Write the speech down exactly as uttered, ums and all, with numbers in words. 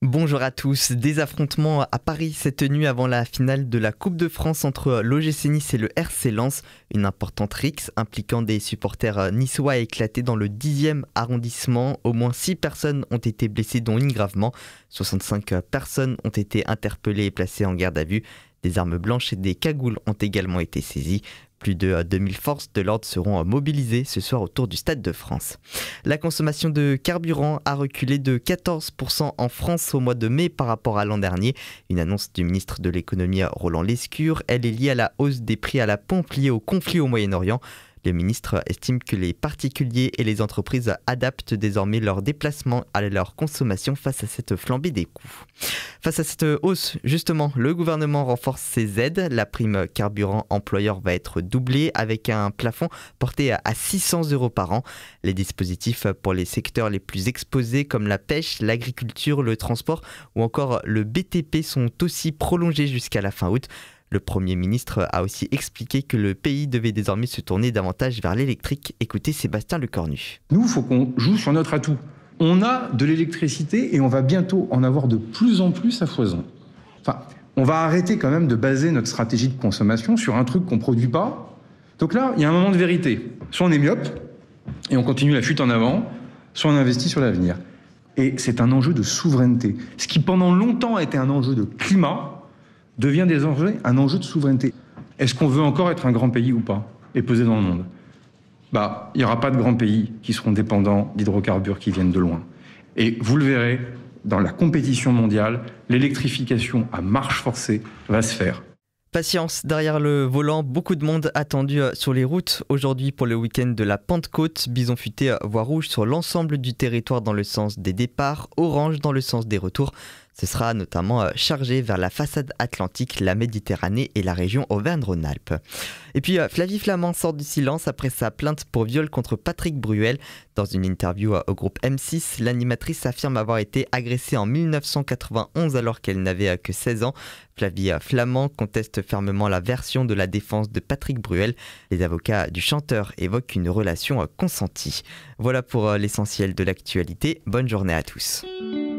Bonjour à tous. Des affrontements à Paris cette nuit avant la finale de la Coupe de France entre l'O G C Nice et le R C Lens. Une importante rixe impliquant des supporters niçois a éclaté dans le dixième arrondissement. Au moins six personnes ont été blessées, dont une gravement. soixante-cinq personnes ont été interpellées et placées en garde à vue. Des armes blanches et des cagoules ont également été saisies. Plus de deux mille forces de l'ordre seront mobilisées ce soir autour du Stade de France. La consommation de carburant a reculé de quatorze pour cent en France au mois de mai par rapport à l'an dernier. Une annonce du ministre de l'économie Roland Lescure, elle est liée à la hausse des prix à la pompe liée au conflit au Moyen-Orient. Le ministre estime que les particuliers et les entreprises adaptent désormais leurs déplacements à leur consommation face à cette flambée des coûts. Face à cette hausse, justement, le gouvernement renforce ses aides. La prime carburant employeur va être doublée avec un plafond porté à six cents euros par an. Les dispositifs pour les secteurs les plus exposés comme la pêche, l'agriculture, le transport ou encore le B T P sont aussi prolongés jusqu'à la fin août. Le Premier ministre a aussi expliqué que le pays devait désormais se tourner davantage vers l'électrique. Écoutez Sébastien Lecornu. Nous, il faut qu'on joue sur notre atout. On a de l'électricité et on va bientôt en avoir de plus en plus à foison. Enfin, on va arrêter quand même de baser notre stratégie de consommation sur un truc qu'on ne produit pas. Donc là, il y a un moment de vérité. Soit on est myope et on continue la fuite en avant, soit on investit sur l'avenir. Et c'est un enjeu de souveraineté. Ce qui pendant longtemps a été un enjeu de climat devient désormais un enjeu de souveraineté. Est-ce qu'on veut encore être un grand pays ou pas et peser dans le monde ? Bah, il n'y aura pas de grands pays qui seront dépendants d'hydrocarbures qui viennent de loin. Et vous le verrez, dans la compétition mondiale, l'électrification à marche forcée va se faire. Patience derrière le volant, beaucoup de monde attendu sur les routes aujourd'hui pour le week-end de la Pentecôte. Bison futé, voie rouge sur l'ensemble du territoire dans le sens des départs, orange dans le sens des retours. Ce sera notamment chargé vers la façade atlantique, la Méditerranée et la région Auvergne-Rhône-Alpes. Et puis Flavie Flament sort du silence après sa plainte pour viol contre Patrick Bruel. Dans une interview au groupe M six, l'animatrice affirme avoir été agressée en mille neuf cent quatre-vingt-onze alors qu'elle n'avait que seize ans. Flavie Flament conteste fermement la version de la défense de Patrick Bruel. Les avocats du chanteur évoquent une relation consentie. Voilà pour l'essentiel de l'actualité. Bonne journée à tous.